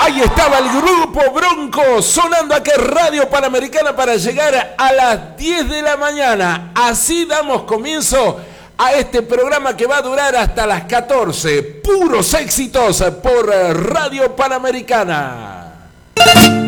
Ahí estaba el grupo Bronco sonando aquí en Radio Panamericana para llegar a las 10 de la mañana. Así damos comienzo a este programa que va a durar hasta las 14. Puros éxitos por Radio Panamericana.